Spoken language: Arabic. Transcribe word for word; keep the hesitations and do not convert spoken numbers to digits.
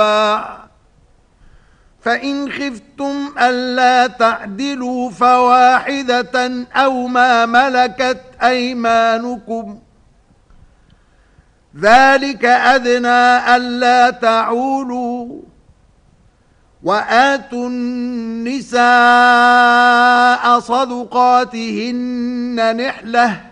فإن خفتم ألا تعدلوا فواحدة أو ما ملكت أيمانكم ذلك أدنى ألا تعولوا وآتوا النساء صدقاتهن نحلةً